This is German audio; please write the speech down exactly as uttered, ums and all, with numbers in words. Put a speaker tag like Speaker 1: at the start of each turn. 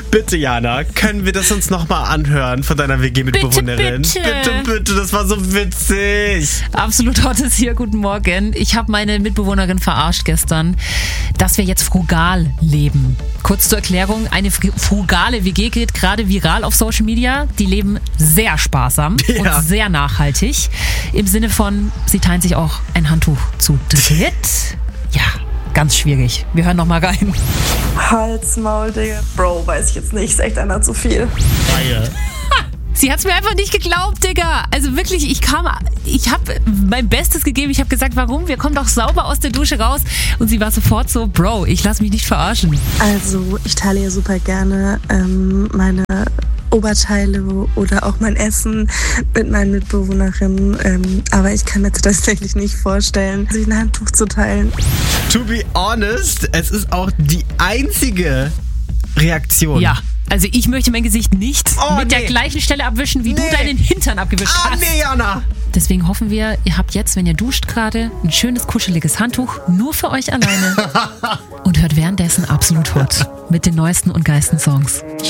Speaker 1: Bitte, Jana, können wir das uns nochmal anhören von deiner W G-Mitbewohnerin?
Speaker 2: Bitte, bitte.
Speaker 1: bitte, bitte, das war so witzig.
Speaker 2: Absolut Hottes hier, guten Morgen. Ich habe meine Mitbewohnerin verarscht gestern, dass wir jetzt frugal leben. Kurz zur Erklärung, eine frugale W G geht gerade viral auf Social Media. Die leben sehr sparsam
Speaker 1: Ja.
Speaker 2: und sehr nachhaltig. Im Sinne von, sie teilen sich auch ein Handtuch zu dritt. Ja, ganz schwierig. Wir hören noch mal rein.
Speaker 3: Hals, Maul, Digga. Bro, weiß ich jetzt nicht, ist echt einer zu viel.
Speaker 1: Reihe.
Speaker 2: Sie hat's mir einfach nicht geglaubt, Digga. Also wirklich, ich kam, ich habe mein Bestes gegeben. Ich habe gesagt, warum? Wir kommen doch sauber aus der Dusche raus. Und sie war sofort so, Bro, ich lass mich nicht verarschen.
Speaker 3: Also, ich teile ja super gerne ähm, meine Oberteile oder auch mein Essen mit meinen Mitbewohnerinnen. Ähm, aber ich kann mir tatsächlich nicht vorstellen, sich ein Handtuch zu teilen.
Speaker 1: To be honest, es ist auch die einzige Reaktion.
Speaker 2: Ja, also ich möchte mein Gesicht nicht
Speaker 1: Oh,
Speaker 2: mit der
Speaker 1: nee.
Speaker 2: gleichen Stelle abwischen, wie
Speaker 1: Nee.
Speaker 2: du deinen Hintern abgewischt
Speaker 1: Ah,
Speaker 2: hast.
Speaker 1: nee, Jana.
Speaker 2: Deswegen hoffen wir, ihr habt jetzt, wenn ihr duscht gerade, ein schönes, kuscheliges Handtuch nur für euch alleine und hört währenddessen Absolut Hot mit den neuesten und geilsten Songs.